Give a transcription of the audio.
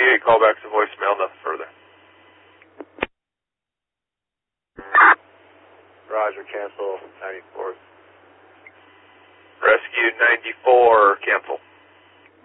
98, call back to voicemail, nothing further. Roger, cancel 94. Rescue 94, cancel.